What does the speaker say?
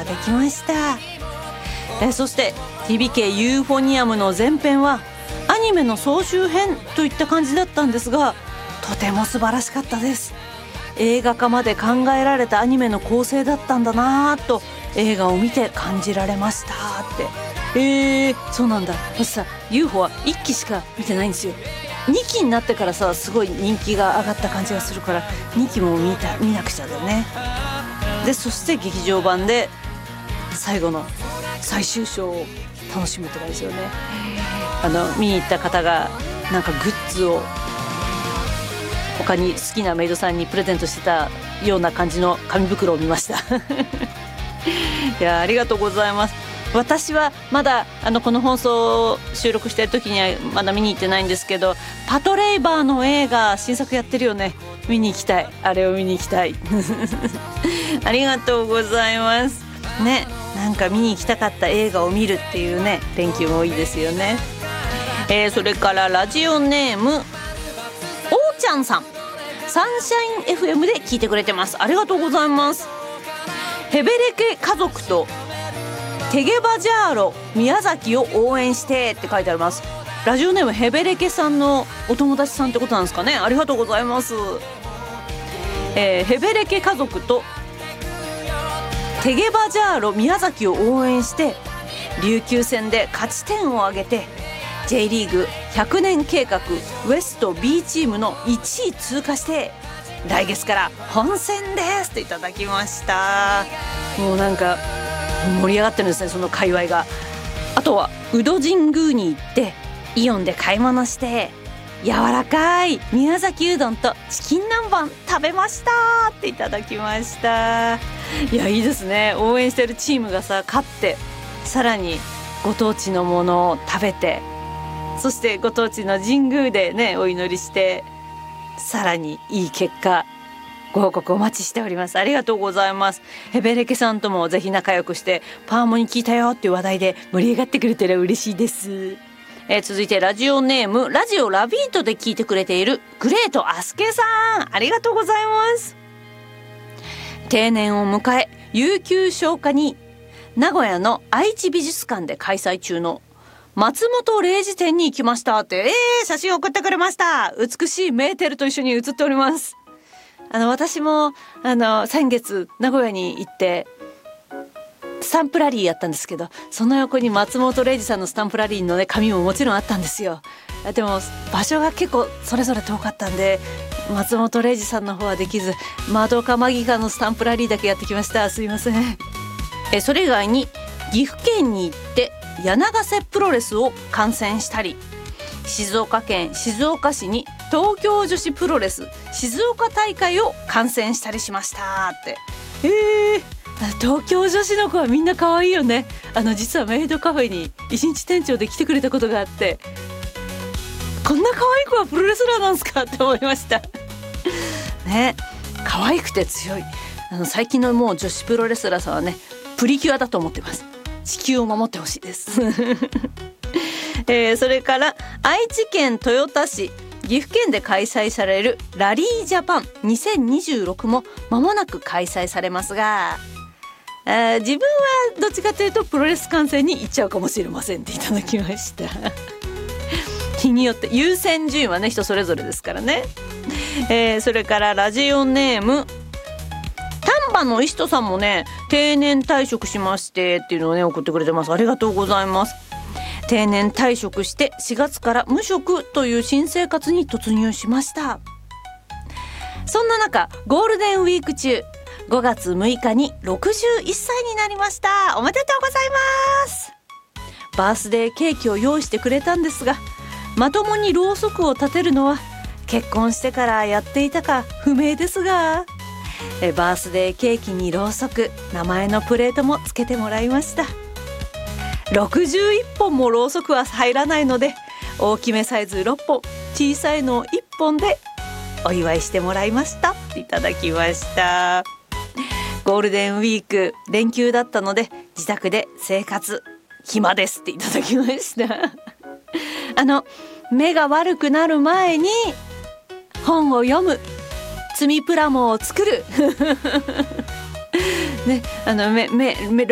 ができました。そして TBK ユーフォニアムの前編はアニメの総集編といった感じだったんですが、とても素晴らしかったです。映画化まで考えられたアニメの構成だったんだなと映画を見て感じられましたって。そうなんだ。私さ UFO は1期しか見てないんですよ。2期になってからさすごい人気が上がった感じがするから2期も見なくちゃだよね。でそして劇場版で最後の最終章を楽しむとかですよね。見に行った方がなんかグッズを他に好きなメイドさんにプレゼントしてたような感じの紙袋を見ましたいやありがとうございます。私はまだこの放送を収録してる時にはまだ見に行ってないんですけど、パトレイバーの映画新作やってるよね。見に行きたい。あれを見に行きたいありがとうございますね。なんか見に行きたかった映画を見るっていうね連休もいいですよね。それからラジオネームおーちゃんさん、サンシャイン FM で聞いてくれてます。ありがとうございます。ヘベレケ家族とテゲバジャーロ宮崎を応援してって書いてあります。ラジオネームヘベレケさんのお友達さんってことなんですかね。ありがとうございます。ヘベレケ家族とテゲバジャーロ宮崎を応援して琉球戦で勝ち点を挙げて J リーグ100年計画ウエスト B チームの1位通過して来月から本戦ですといただきました。もうなんか盛り上がってるんですね、その界隈が。あとは宇戸神宮に行ってイオンで買い物して柔らかい宮崎うどんとチキン南蛮食べましたっていただきました。いやいいですね。応援してるチームがさ勝ってさらにご当地のものを食べて、そしてご当地の神宮でねお祈りしてさらにいい結果ご報告お待ちしております。ありがとうございます。ヘベレケさんともぜひ仲良くしてパーモに聞いたよっていう話題で盛り上がってくれたら嬉しいです。続いてラジオネームラジオラビートで聞いてくれているグレートアスケさん、ありがとうございます。定年を迎え有給消化に名古屋の愛知美術館で開催中の松本零士展に行きましたって写真を送ってくれました。美しいメーテルと一緒に写っております。私も先月名古屋に行ってスタンプラリーやったんですけど、その横に松本零士さんのスタンプラリーのね紙ももちろんあったんですよ。でも場所が結構それぞれ遠かったんで松本零士さんの方はできず、マドカマギカのスタンプラリーだけやってきました。すいません。それ以外に岐阜県に行って柳ヶ瀬プロレスを観戦したり、静岡県静岡市に東京女子プロレス静岡大会を観戦したりしましたって。東京女子の子はみんな可愛いよね。実はメイドカフェに一日店長で来てくれたことがあって、こんな可愛い子はプロレスラーなんすかって思いましたね。可愛くて強い。最近のもう女子プロレスラーさんはねプリキュアだと思ってます。地球を守ってほしいですそれから愛知県豊田市岐阜県で開催されるラリージャパン2026も間もなく開催されますが、自分はどっちかというとプロレス観戦に行っちゃうかもしれませんっていただきました日によって優先順位はね人それぞれですからね。それからラジオネーム丹波の石戸さんもね定年退職しましてっていうのをね送ってくれてます。ありがとうございます。定年退職して4月から無職という新生活に突入しました。そんな中ゴールデンウィーク中5月6日に61歳になりました。おめでとうございます。バースデーケーキを用意してくれたんですが、まともにろうそくを立てるのは結婚してからやっていたか不明ですが、バースデーケーキにろうそく、名前のプレートもつけてもらいました。61本もろうそくは入らないので大きめサイズ6本小さいのを1本でお祝いしてもらいましたっていただきました。ゴールデンウィーク連休だったので自宅で生活暇ですっていただきました目が悪くなる前に本を読む、積みプラモを作るね、